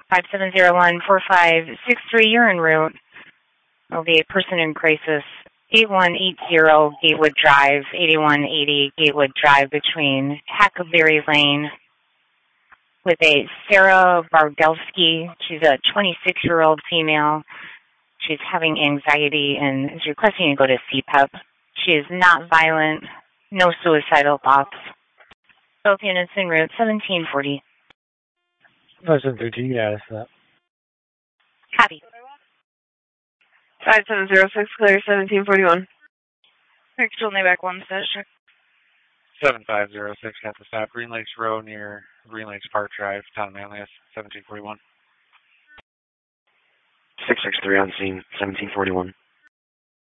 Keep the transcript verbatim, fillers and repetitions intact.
five seven zero one four five six three, you're en route. There'll be a person in crisis. eighty-one eighty Gatewood Drive, eighty-one eighty Gatewood Drive between Hackleberry Lane with a Sarah Bardelski. She's a twenty-six-year-old female. She's having anxiety and is requesting to go to C PEP. She is not violent, no suicidal thoughts. Both units en route, seventeen forty. Listen, through G, yeah, that's that. Copy. five seven zero six, clear, seventeen forty-one. Next, only back one, status check. seven five zero six, got to stop. Green Lakes Road near Green Lakes Park Drive, Town of Manlius, seventeen forty-one. six six three on scene, seventeen forty-one.